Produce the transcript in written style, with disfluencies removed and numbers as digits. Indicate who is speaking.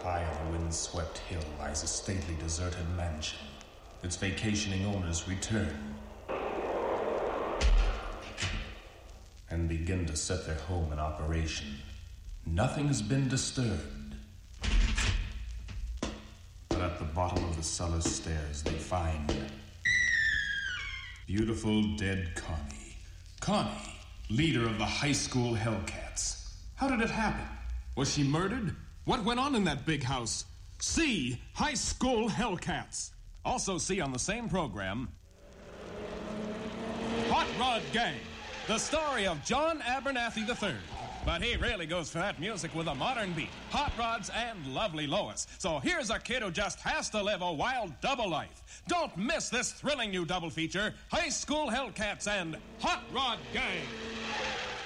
Speaker 1: High on a wind-swept hill lies a stately deserted mansion. Its vacationing owners return and begin to set their home in operation. Nothing has been disturbed. But at the bottom of the cellar stairs, they find beautiful dead Connie. Connie, leader of the high school Hellcats. How did it happen?
Speaker 2: Was she murdered? What went on in that big house? See High School Hellcats. Also see on the same program, Hot Rod Gang, the story of John Abernathy III. But he really goes for that music with a modern beat, hot rods, and lovely Lois. So here's a kid who just has to live a wild double life. Don't miss this thrilling new double feature, High School Hellcats and Hot Rod Gang.